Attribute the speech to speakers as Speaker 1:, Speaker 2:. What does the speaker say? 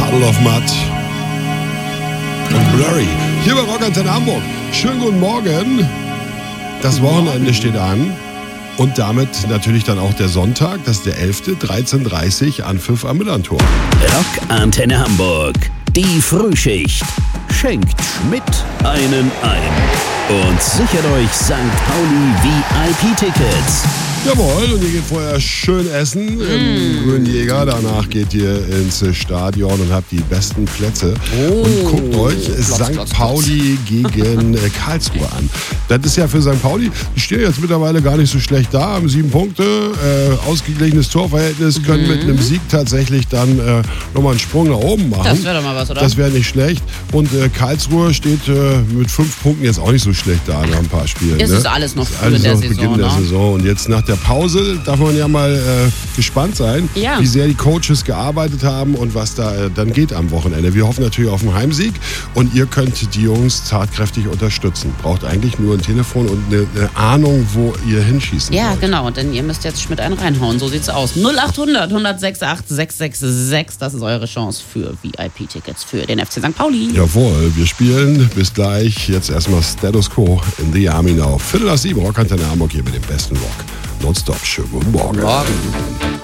Speaker 1: Puddle of Mud und Blurry. Hier bei Rock Antenne Hamburg. Schönen guten Morgen. Das Wochenende steht an. Und damit natürlich dann auch der Sonntag, das ist der 11. 13:30 Anpfiff am Millantor.
Speaker 2: Rock Antenne Hamburg. Die Frühschicht. Schenkt Schmidt einen ein. Und sichert euch St. Pauli VIP-Tickets.
Speaker 1: Jawohl, und ihr geht vorher schön essen im Grünen Jäger. Danach geht ihr ins Stadion und habt die besten Plätze. Und guckt euch St. Pauli gegen Karlsruhe an. Das ist ja für St. Pauli, die stehen jetzt mittlerweile gar nicht so schlecht da, haben 7 Punkte, ausgeglichenes Torverhältnis, können mit einem Sieg tatsächlich dann nochmal einen Sprung nach oben machen.
Speaker 3: Das wäre doch mal was, oder?
Speaker 1: Das wäre nicht schlecht. Und Karlsruhe steht mit 5 Punkten jetzt auch nicht so schlecht da nach ein paar Spielen.
Speaker 3: Es ist alles noch früh in der Saison.
Speaker 1: Beginn der Saison. Und jetzt nach der Pause darf man ja mal gespannt sein, wie sehr die Coaches gearbeitet haben und was da dann geht am Wochenende. Wir hoffen natürlich auf einen Heimsieg und ihr könnt die Jungs tatkräftig unterstützen. Braucht eigentlich nur ein Telefon und eine Ahnung, wo ihr hinschießen wollt.
Speaker 3: Genau, denn ihr müsst jetzt Schmidt einen reinhauen. So sieht's aus. 0800 106 666, das ist eure Chance für VIP-Tickets für den FC St. Pauli.
Speaker 1: Jawohl, wir spielen. Bis gleich. Jetzt erstmal Status Quo in the Army Now. 6:45, Rock Antenne Hamburg hier mit dem besten Rock. Nonstop. Schönen guten Morgen.
Speaker 3: Morgen.